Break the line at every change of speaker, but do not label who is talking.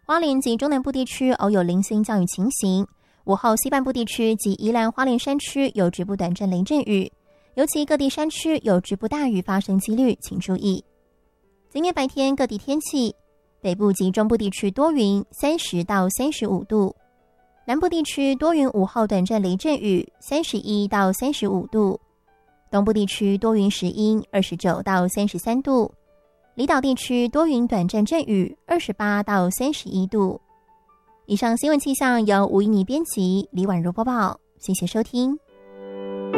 花莲及中南部地区偶有零星降雨情形，午后西半部地区及宜兰花莲山区有局部短暂雷阵雨，尤其各地山区有局部大雨发生几率，请注意。今天白天各地天气，北部及中部地区多云，30到35度；南部地区多云，午后短暂雷阵雨，31到35度；东部地区多云时阴，29到33度；离岛地区多云短暂阵雨，28到31度。以上新闻气象由吴依妮编辑，李婉如播报，谢谢收听。